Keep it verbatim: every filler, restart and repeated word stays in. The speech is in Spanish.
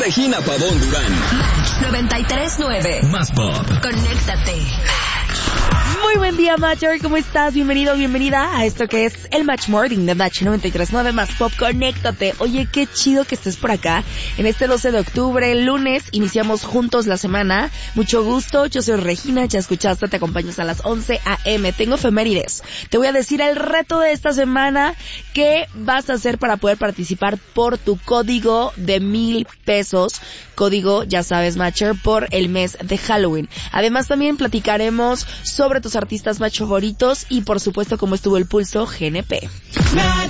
Regina Pavón Durán. Match noventa y tres punto nueve. Más pop. Conéctate. Muy buen día, Matcher, ¿cómo estás? Bienvenido, bienvenida a esto que es el Match Morning de Match noventa y tres punto nueve Más Pop, conéctate. Oye, qué chido que estés por acá. En este doce de octubre, lunes, iniciamos juntos la semana. Mucho gusto, yo soy Regina, ya escuchaste, te acompañas a las once a eme. Tengo efemérides. Te voy a decir el reto de esta semana. ¿Qué vas a hacer para poder participar por tu código de mil pesos? Código, ya sabes, Matcher, por el mes de Halloween. Además, también platicaremos sobre tus artistas Match favoritos y, por supuesto, cómo estuvo el pulso G N P.